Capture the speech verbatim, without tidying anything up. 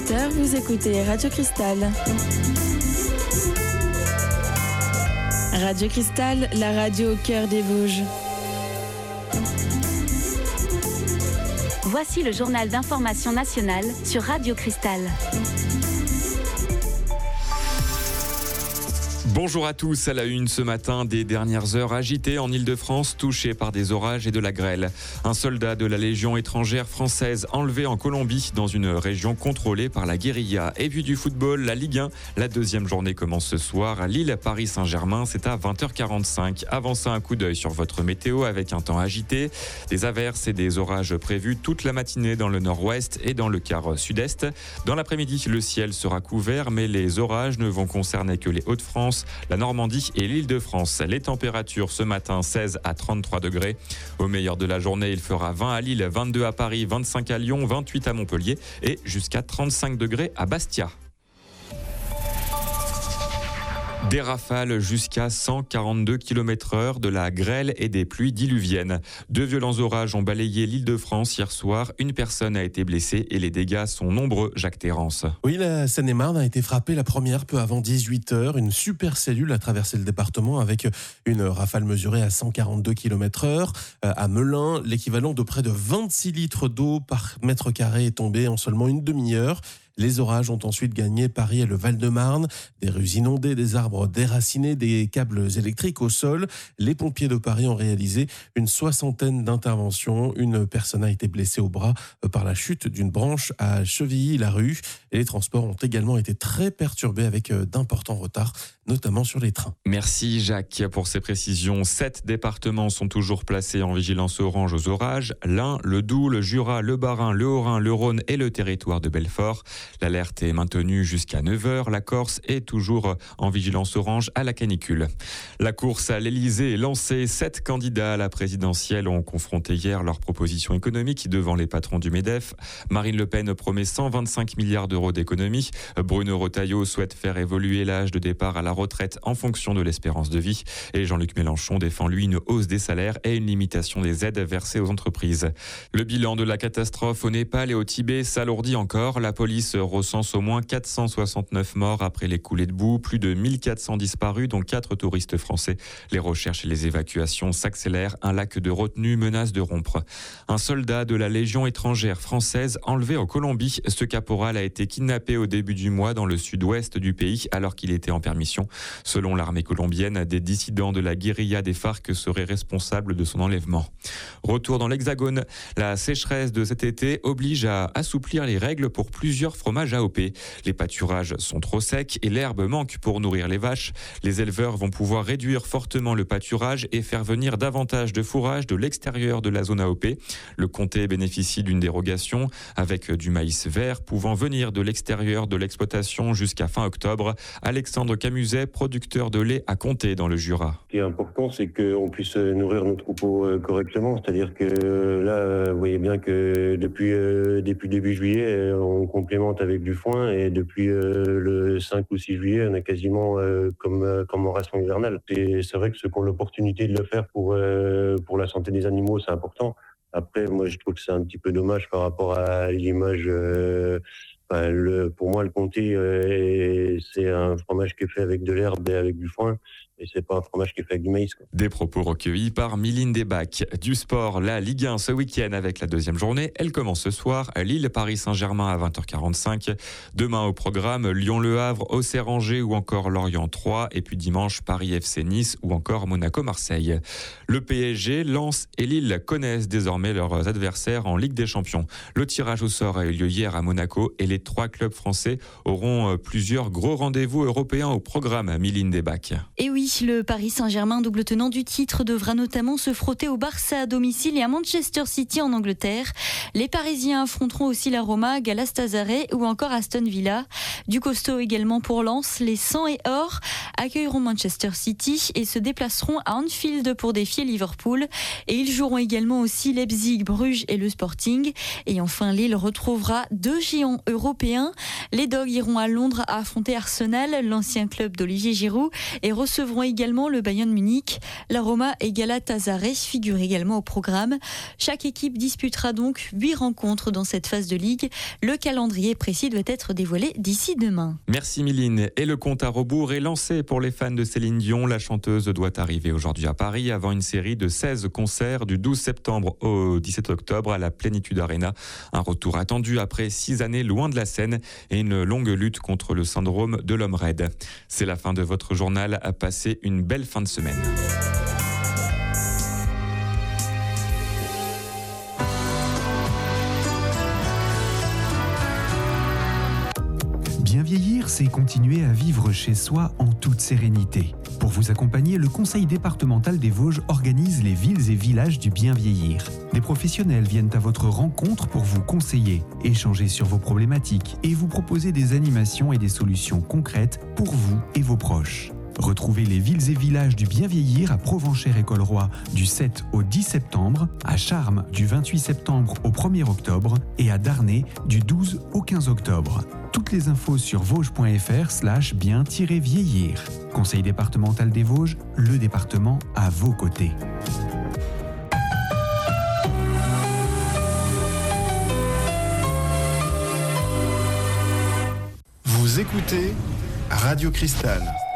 dix-sept heures, vous écoutez Radio Cristal. Radio Cristal, la radio au cœur des Vosges. Voici le journal d'information nationale sur Radio Cristal. Bonjour à tous, à la une ce matin, des dernières heures agitées en Île-de-France, touchées par des orages et de la grêle. Un soldat de la Légion étrangère française enlevé en Colombie dans une région contrôlée par la guérilla. Et puis du football, la Ligue un, la deuxième journée commence ce soir à Lille, Paris Saint-Germain, c'est à vingt heures quarante-cinq. Avant ça, un coup d'œil sur votre météo avec un temps agité, des averses et des orages prévus toute la matinée dans le nord-ouest et dans le quart sud-est. Dans l'après-midi, le ciel sera couvert, mais les orages ne vont concerner que les Hauts-de-France, la Normandie et l'Île-de-France. Les températures ce matin, seize à trente-trois degrés. Au meilleur de la journée, il fera vingt à Lille, vingt-deux à Paris, vingt-cinq à Lyon, vingt-huit à Montpellier et jusqu'à trente-cinq degrés à Bastia. Des rafales jusqu'à cent quarante-deux kilomètres heure, de la grêle et des pluies diluviennes. Deux violents orages ont balayé l'Île-de-France hier soir. Une personne a été blessée et les dégâts sont nombreux, Jacques Terrance. Oui, la Seine-et-Marne a été frappée la première peu avant dix-huit heures. Une supercellule a traversé le département avec une rafale mesurée à cent quarante-deux kilomètres heure. À Melun, l'équivalent de près de vingt-six litres d'eau par mètre carré est tombé en seulement une demi-heure. Les orages ont ensuite gagné Paris et le Val-de-Marne. Des rues inondées, des arbres déracinés, des câbles électriques au sol. Les pompiers de Paris ont réalisé une soixantaine d'interventions. Une personne a été blessée au bras par la chute d'une branche à Chevilly-la-Rue. Et les transports ont également été très perturbés avec d'importants retards, notamment sur les trains. Merci Jacques pour ces précisions. Sept départements sont toujours placés en vigilance orange aux orages. L'Ain, le Doubs, le Jura, le Bas-Rhin, le Haut-Rhin, le Rhône et le territoire de Belfort. L'alerte est maintenue jusqu'à neuf heures. La Corse est toujours en vigilance orange à la canicule. La course à l'Elysée est lancée. Sept candidats à la présidentielle ont confronté hier leurs propositions économiques devant les patrons du MEDEF. Marine Le Pen promet cent vingt-cinq milliards d'euros d'économies. Bruno Retailleau souhaite faire évoluer l'âge de départ à la retraite en fonction de l'espérance de vie. Et Jean-Luc Mélenchon défend lui une hausse des salaires et une limitation des aides versées aux entreprises. Le bilan de la catastrophe au Népal et au Tibet s'alourdit encore. La police recense au moins quatre cent soixante-neuf morts après les coulées de boue, plus de mille quatre cents disparus, dont quatre touristes français. Les recherches et les évacuations s'accélèrent. Un lac de retenue menace de rompre. Un soldat de la Légion étrangère française enlevé en Colombie. Ce caporal a été kidnappé au début du mois dans le sud-ouest du pays alors qu'il était en permission. Selon l'armée colombienne, des dissidents de la guérilla des FARC seraient responsables de son enlèvement. Retour dans l'Hexagone. La sécheresse de cet été oblige à assouplir les règles pour plusieurs fromages A O P. Les pâturages sont trop secs et l'herbe manque pour nourrir les vaches. Les éleveurs vont pouvoir réduire fortement le pâturage et faire venir davantage de fourrage de l'extérieur de la zone A O P. Le comté bénéficie d'une dérogation avec du maïs vert pouvant venir de l'extérieur de l'exploitation jusqu'à fin octobre. Alexandre Camuset, producteur de lait à Comté dans le Jura. Ce qui est important, c'est qu'on puisse nourrir nos troupeaux correctement. C'est-à-dire que là, vous voyez bien que depuis, euh, depuis début juillet, on complémente avec du foin et depuis euh, le cinq ou six juillet, on a quasiment euh, comme, euh, comme en ration hivernale. Et c'est vrai que ceux qui ont l'opportunité de le faire pour, euh, pour la santé des animaux, c'est important. Après, moi, je trouve que c'est un petit peu dommage par rapport à l'image. Euh, enfin, le, pour moi, le comté, euh, c'est un fromage qui est fait avec de l'herbe et avec du foin. Et c'est pas un fromage qui est fait avec du maïs, quoi. Des propos recueillis par Mylène Desbacs. Du sport, la Ligue un ce week-end avec la deuxième journée. Elle commence ce soir. Lille, Paris Saint-Germain à vingt heures quarante-cinq. Demain au programme, Lyon-Le Havre, Auxerre-Angers ou encore Lorient trois. Et puis dimanche, Paris F C Nice ou encore Monaco-Marseille. Le P S G, Lens et Lille connaissent désormais leurs adversaires en Ligue des Champions. Le tirage au sort a eu lieu hier à Monaco et les trois clubs français auront plusieurs gros rendez-vous européens au programme. Mylène Desbacs. Et oui, le Paris Saint-Germain, double tenant du titre, devra notamment se frotter au Barça à domicile et à Manchester City en Angleterre. Les Parisiens affronteront aussi la Roma, Galatasaray ou encore Aston Villa. Du costaud également pour Lens, les sang et or accueilleront Manchester City et se déplaceront à Anfield pour défier Liverpool. Et ils joueront également aussi Leipzig, Bruges et le Sporting. Et enfin, Lille retrouvera deux géants européens. Les Dogs iront à Londres à affronter Arsenal, l'ancien club d'Olivier Giroud, et recevront également le Bayern Munich. La Roma et Galatasaray figurent également au programme. Chaque équipe disputera donc huit rencontres dans cette phase de ligue. Le calendrier précis doit être dévoilé d'ici demain. Merci Miline. Et le compte à rebours est lancé pour les fans de Céline Dion. La chanteuse doit arriver aujourd'hui à Paris avant une série de seize concerts du douze septembre au dix-sept octobre à la Plénitude Arena. Un retour attendu après six années loin de la scène et une longue lutte contre le syndrome de l'homme raide. C'est la fin de votre journal. À passer une belle fin de semaine. Bien vieillir, c'est continuer à vivre chez soi en toute sérénité. Pour vous accompagner, le Conseil départemental des Vosges organise les villes et villages du bien vieillir. Des professionnels viennent à votre rencontre pour vous conseiller, échanger sur vos problématiques et vous proposer des animations et des solutions concrètes pour vous et vos proches. Retrouvez les villes et villages du bien vieillir à Provenchère-et-Colroy du sept au dix septembre, à Charmes du vingt-huit septembre au premier octobre et à Darney du douze au quinze octobre. Toutes les infos sur vosges.fr slash bien-vieillir. Conseil départemental des Vosges, le département à vos côtés. Vous écoutez Radio Cristal.